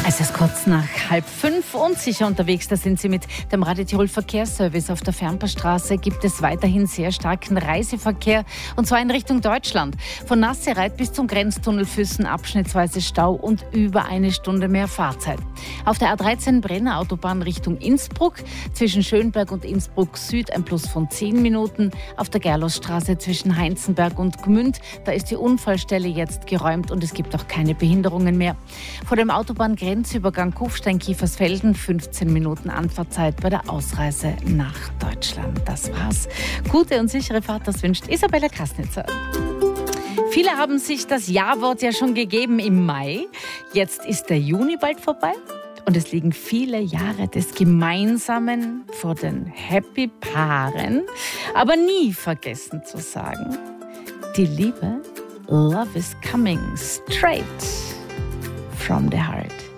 Es ist kurz nach 4:30 und sicher unterwegs. Da sind Sie mit dem Radio Tirol Verkehrsservice. Auf der Fernpassstraße gibt es weiterhin sehr starken Reiseverkehr, und zwar in Richtung Deutschland. Von Nassereit bis zum Grenztunnel Füssen abschnittsweise Stau und über eine Stunde mehr Fahrzeit. Auf der A13 Brenner Autobahn Richtung Innsbruck, zwischen Schönberg und Innsbruck Süd ein Plus von 10 Minuten. Auf der Gerlosstraße zwischen Heinzenberg und Gmünd, da ist die Unfallstelle jetzt geräumt und es gibt auch keine Behinderungen mehr. Vor dem Autobahngrenzübergang Kufstein-Kiefersfelden 15 Minuten Anfahrtzeit bei der Ausreise nach Deutschland. Das war's. Gute und sichere Fahrt, das wünscht Isabella Krasnitzer. Viele haben sich das Ja-Wort ja schon gegeben im Mai. Jetzt ist der Juni bald vorbei und es liegen viele Jahre des Gemeinsamen vor den Happy Paaren. Aber nie vergessen zu sagen, die Liebe, love is coming straight from the heart.